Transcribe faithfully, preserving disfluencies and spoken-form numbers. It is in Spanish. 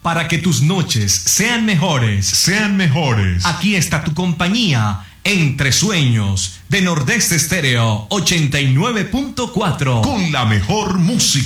Para que tus noches sean mejores. Sean mejores. Aquí está tu compañía. Entre Sueños, de Nordeste Estéreo ochenta y nueve punto cuatro. Con la mejor música.